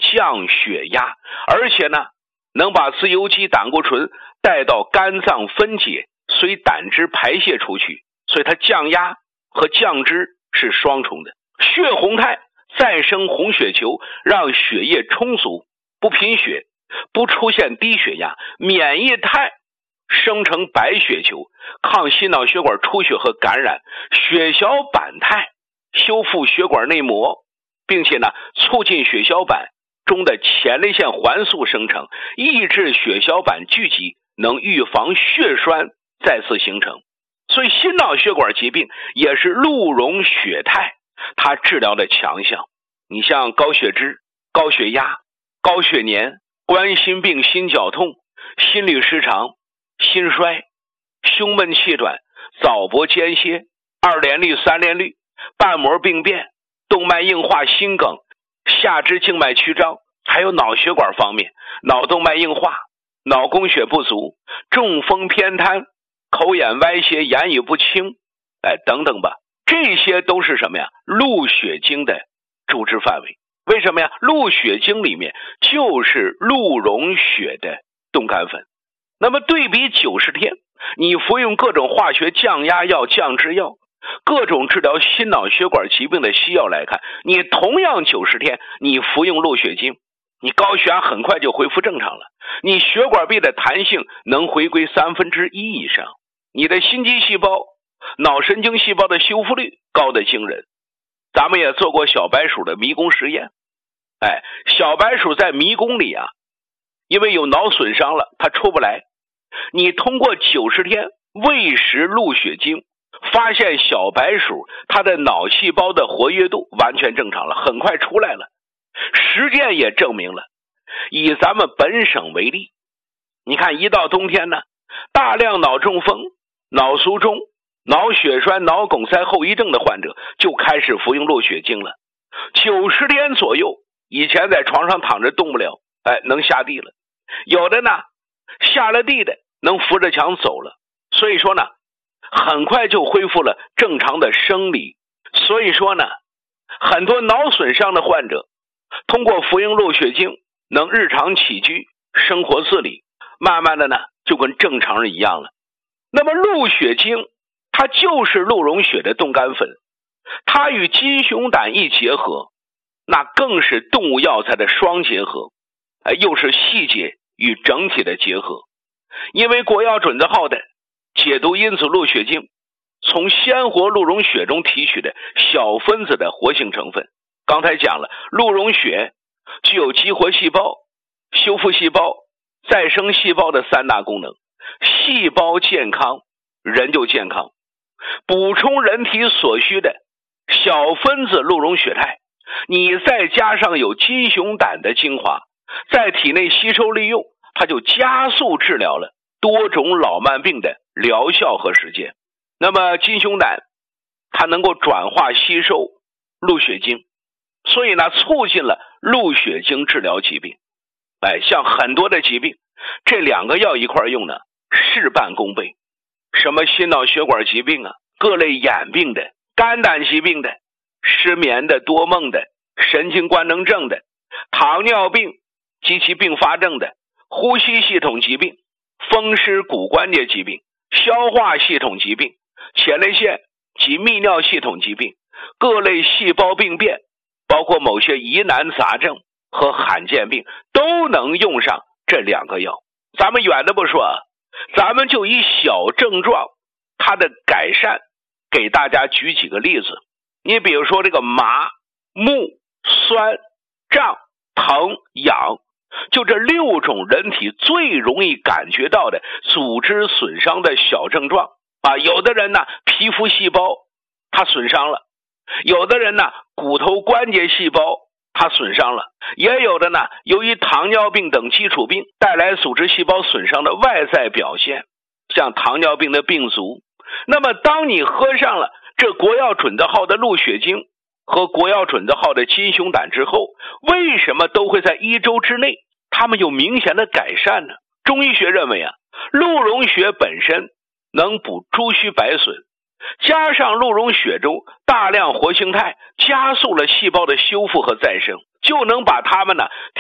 降血压，而且呢能把自由基胆固醇带到肝脏分解，随胆汁排泄出去，所以它降压和降脂是双重的。血红肽再生红血球，让血液充足，不贫血，不出现低血压。免疫肽生成白血球，抗心脑血管出血和感染。血小板肽修复血管内膜，并且呢促进血小板中的前列腺环素生成，抑制血小板聚集，能预防血栓再次形成。所以心脑血管疾病也是鹿茸血肽它治疗的强项。你像高血脂、高血压、高血粘、冠心病、心绞痛、心律失常、心衰、胸闷气短、早搏间歇、二联律、三联律、瓣膜病变、动脉硬化、心梗、下肢静脉曲张，还有脑血管方面，脑动脉硬化、脑供血不足、中风偏瘫、口眼歪斜、言语不清，等等吧。这些都是什么呀？鹿血精的主治范围。为什么呀？鹿血精里面就是鹿茸血的冻干粉。那么对比90天，你服用各种化学降压药、降脂药，各种治疗心脑血管疾病的西药来看，你同样90天，你服用鹿血精，你高血压很快就恢复正常了，你血管壁的弹性能回归1/3以上，你的心肌细胞、脑神经细胞的修复率高得惊人。咱们也做过小白鼠的迷宫实验，小白鼠在迷宫里啊，因为有脑损伤了，它出不来。你通过90天喂食鹿血精，发现小白鼠它的脑细胞的活跃度完全正常了，很快出来了。实践也证明了，以咱们本省为例，你看一到冬天呢，大量脑中风、脑卒中、脑血栓、脑梗塞后遗症的患者就开始服用鹿血精了。90天左右，以前在床上躺着动不了，能下地了。有的呢，下了地的能扶着墙走了。所以说呢，很快就恢复了正常的生理。所以说呢，很多脑损伤的患者通过服用鹿血精，能日常起居、生活自理，慢慢的呢，就跟正常人一样了。那么鹿血精它就是鹿茸血的冻干粉，它与金熊胆一结合，那更是动物药材的双结合，又是细节与整体的结合。因为国药准字号的解毒因子鹿血精从鲜活鹿茸血中提取的小分子的活性成分。刚才讲了，鹿茸血具有激活细胞、修复细胞、再生细胞的3大功能。细胞健康，人就健康。补充人体所需的小分子鹿茸血肽，你再加上有金熊胆的精华，在体内吸收利用，它就加速治疗了多种老慢病的疗效和时间。那么金熊胆它能够转化吸收鹿血精，所以呢促进了鹿血精治疗疾病。像很多的疾病，这2个药一块用呢，事半功倍。什么心脑血管疾病啊，各类眼病的、肝胆疾病的、失眠的、多梦的、神经官能症的、糖尿病及其并发症的、呼吸系统疾病、风湿骨关节疾病、消化系统疾病、前列腺及泌尿系统疾病、各类细胞病变，包括某些疑难杂症和罕见病，都能用上这2个药。咱们远的不说，咱们就以小症状它的改善给大家举几个例子。你比如说这个麻、木、酸、胀、疼、痒，就这6种人体最容易感觉到的组织损伤的小症状有的人呢皮肤细胞它损伤了，有的人呢骨头关节细胞它损伤了，也有的呢由于糖尿病等基础病带来组织细胞损伤的外在表现，像糖尿病的病足。那么当你喝上了这国药准字号的鹿血精和国药准字号的金熊胆之后，为什么都会在1周之内它们有明显的改善呢？中医学认为鹿茸血本身能补诸虚白损，加上鹿茸血中大量活性肽加速了细胞的修复和再生，就能把它们呢